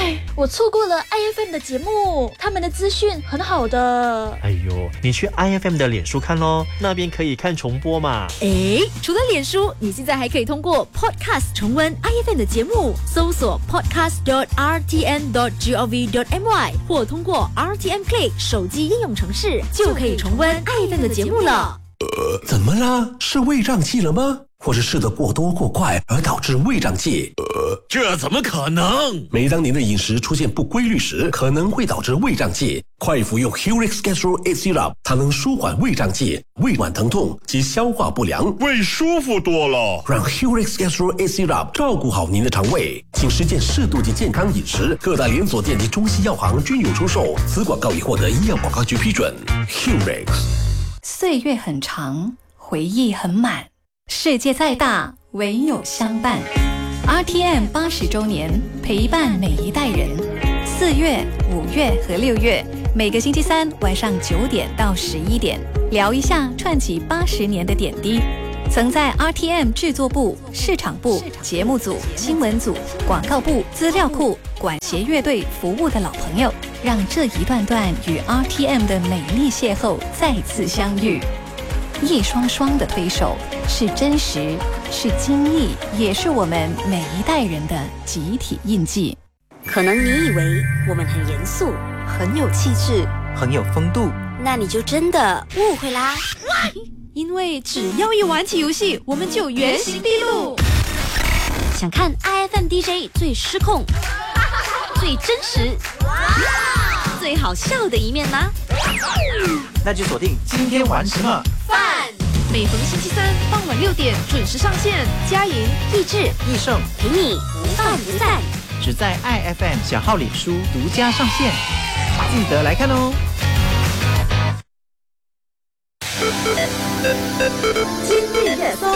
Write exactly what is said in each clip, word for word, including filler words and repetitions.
哎，我错过了 I F M 的节目，他们的资讯很好的。 哎呦，你去 I F M 的脸书看咯，那边可以看重播嘛。 哎，除了脸书，你现在还可以通过 Podcast 重温 I F M 的节目，搜索 podcast dot r t n dot gov dot my 或通过 R T M Play 手机应用程式，就可以重温 I F M 的节目了。 呃，怎么啦？是胃胀气了吗？或是吃得过多过快而导致胃胀气？ 呃，这怎么可能？ 每当您的饮食出现不规律时，可能会导致胃胀气。快服用 Hurix Gastro eight Syrup， 它能舒缓胃胀气、胃脘疼痛及消化不良， 胃舒服多了。 让 Hurix Gastro eight Syrup 照顾好您的肠胃，请实践适度及健康饮食。各大连锁店及中西药行均有出售。此广告已获得医药广告局批准。Hurix。 岁月很长，回忆很满，世界再大，唯有相伴。R T M 八十周年，陪伴每一代人。四月、五月和六月，每个星期三晚上九点到十一点，聊一下串起八十年的点滴。曾在 R T M 制作部、市场部、节目组、新闻组、广告部、资料库、管弦乐队服务的老朋友，让这一段段与 R T M 的美丽邂逅再次相遇。一双双的推手，是真实，是经历，也是我们每一代人的集体印记。 可能你以为我们很严肃，很有气质， 很有风度， 那你就真的误会啦。 因为只要一玩起游戏，我们就原形毕露。 想看 I F M D J 最失控、最真实、最好笑的一面吗？ 那就锁定今天玩什么饭。每逢星期三傍晚六点准时上线，佳莹、 益智、 益盛陪你不饭不散， 只在 I F M 小号脸书独家上线，记得来看哦。 今日热搜。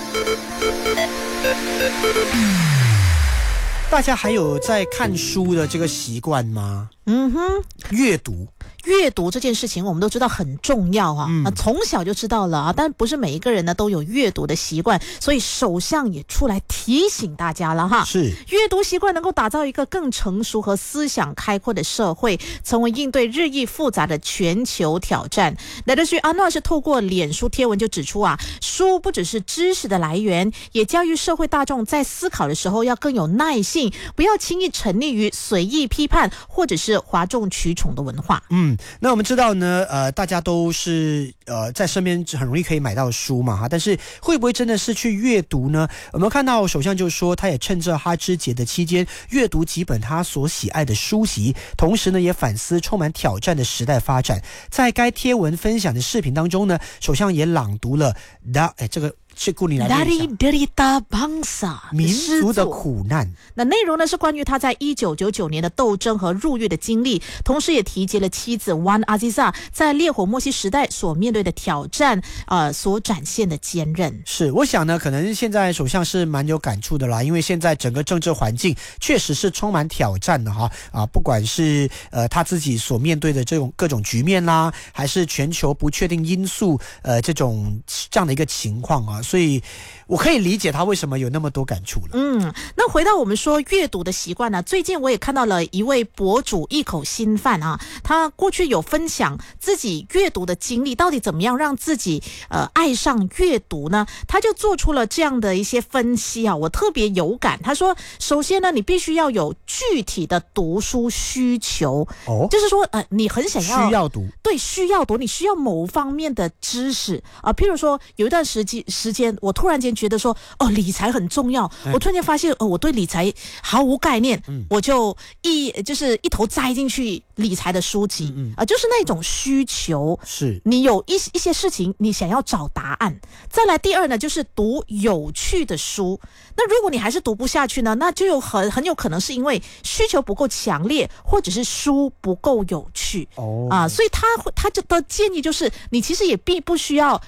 大家还有在看书的这个习惯吗？ 嗯哼， 阅读。 阅读这件事情我们都知道很重要啊，嗯、从小就知道了啊，但不是每一个人呢都有阅读的习惯，所以首相也出来提醒大家了哈。 是， 阅读习惯能够打造一个更成熟和思想开阔的社会，成为应对日益复杂的全球挑战。来德旭阿诺是透过脸书贴文就指出啊，书不只是知识的来源，也教育社会大众在思考的时候要更有耐性，不要轻易沉溺于随意批判或者是哗众取宠的文化。 嗯。那我们知道呢，呃，大家都是呃在身边很容易可以买到书嘛哈，但是会不会真的是去阅读呢？我们看到首相就说，他也趁着哈芝节的期间阅读几本他所喜爱的书籍，同时呢也反思充满挑战的时代发展。在该贴文分享的视频当中呢，首相也朗读了的哎这个。是顾你来念一下民族的苦难。 那内容呢是关于他在一九九九年的斗争和入狱的经历，同时也提及了妻子 Wan Aziza 在烈火莫西时代所面对的挑战，呃，所展现的坚韧。 是，我想呢，可能现在首相是蛮有感触的啦，因为现在整个政治环境确实是充满挑战的哈啊，不管是呃他自己所面对的这种各种局面啦，还是全球不确定因素呃这种这样的一个情况啊。所以我可以理解他为什么有那么多感触了。 嗯，那回到我们说阅读的习惯呢，最近我也看到了一位博主一口新饭啊，他过去有分享自己阅读的经历，到底怎么样让自己呃爱上阅读呢？他就做出了这样的一些分析啊，我特别有感。他说，首先呢，你必须要有具体的读书需求，哦，就是说呃，你很想要需要读， 对，需要读，你需要某方面的知识啊、呃，譬如说有一段时间时间，我突然间觉得说，哦，理财很重要。嗯、我突然间发现，哦，我对理财毫无概念，嗯、我就一就是一头栽进去理财的书籍，啊、嗯呃，就是那种需求。 是， 你有一一些事情你想要找答案。再来第二呢，就是读有趣的书。那如果你还是读不下去呢，那就有很很有可能是因为需求不够强烈，或者是书不够有趣。哦，啊，所以他他的建议就是，你其实也并不需要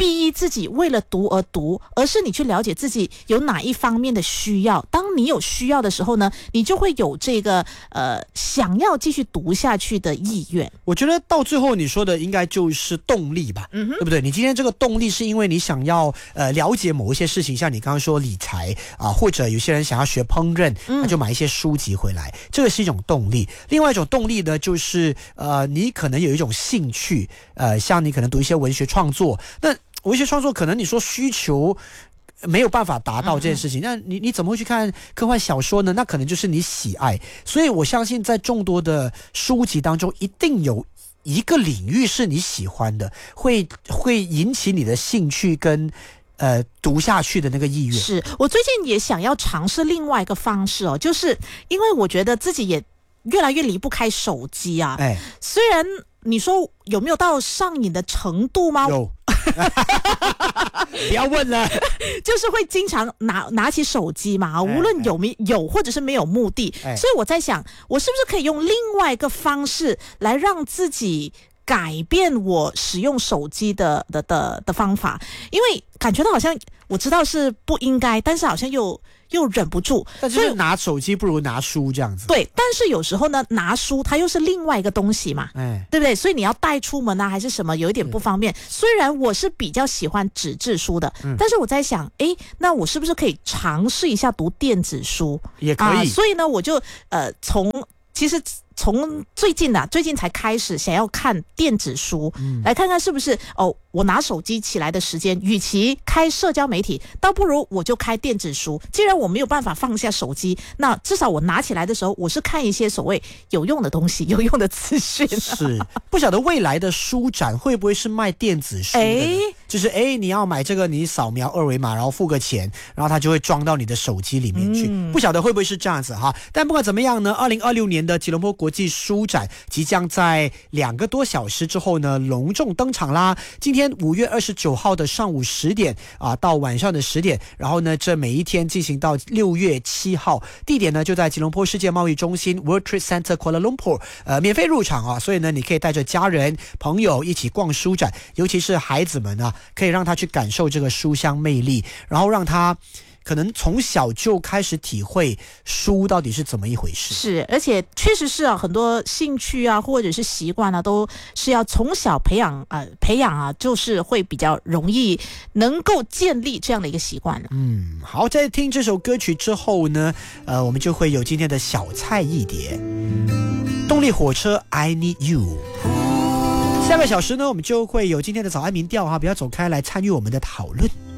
逼自己为了读而读，而是你去了解自己有哪一方面的需要。当你有需要的时候呢，你就会有这个呃想要继续读下去的意愿。 我觉得到最后你说的应该就是动力吧，嗯、对不对？你今天这个动力是因为你想要呃了解某一些事情，像你刚刚说理财啊、呃，或者有些人想要学烹饪，那就买一些书籍回来，这个是一种动力。另外一种动力呢，就是呃你可能有一种兴趣，呃像你可能读一些文学创作，那文学创作可能你说需求没有办法达到这件事情，那你你怎么会去看科幻小说呢？那可能就是你喜爱。所以我相信在众多的书籍当中，一定有一个领域是你喜欢的，会会引起你的兴趣跟呃读下去的那个意愿。 是我最近也想要尝试另外一个方式哦，就是因为我觉得自己也越来越离不开手机啊。哎，虽然你说有没有到上瘾的程度吗？ 有。不要问了， 就是会经常拿拿起手机嘛，无论有没有或者是没有目的，哎、所以我在想，我是不是可以用另外一个方式来让自己改变我使用手机的的的的方法？因为感觉到好像我知道是不应该，但是好像又又忍不住。 但就是拿手机不如拿书这样子。 对，但是有时候呢，拿书它又是另外一个东西嘛，哎，对不对？所以你要带出门啊，还是什么，有一点不方便。虽然我是比较喜欢纸质书的，嗯、但是我在想，哎，那我是不是可以尝试一下读电子书？ 也可以。啊、 所以呢，我就呃从其实。从最近啊，最近才开始想要看电子书，嗯、来看看是不是哦，我拿手机起来的时间，与其开社交媒体，倒不如我就开电子书。既然我没有办法放下手机，那至少我拿起来的时候，我是看一些所谓有用的东西、有用的资讯、啊。 是，不晓得未来的书展会不会是卖电子书的？哎，就是哎，你要买这个，你扫描二维码，然后付个钱，然后它就会装到你的手机里面去。嗯、不晓得会不会是这样子哈？但不管怎么样呢，二零二六年的吉隆坡国际书展即将在两个多小时之后呢隆重登场啦。今天五月二十九号的上午十点啊到晚上的十点，然后呢这每一天进行到六月七号，地点呢就在吉隆坡世界贸易中心 World Trade Center Kuala Lumpur， 呃免费入场啊，所以呢你可以带着家人朋友一起逛书展，尤其是孩子们啊，可以让他去感受这个书香魅力，然后让他可能从小就开始体会书到底是怎么一回事。 是，而且确实是啊，很多兴趣啊或者是习惯啊，都是要从小培养啊、呃、培养啊，就是会比较容易能够建立这样的一个习惯。 嗯，好，在听这首歌曲之后呢，呃，我们就会有今天的小菜一碟。动力火车 I Need You。下个小时呢，我们就会有今天的早安民调哈，不要走开，来参与我们的讨论。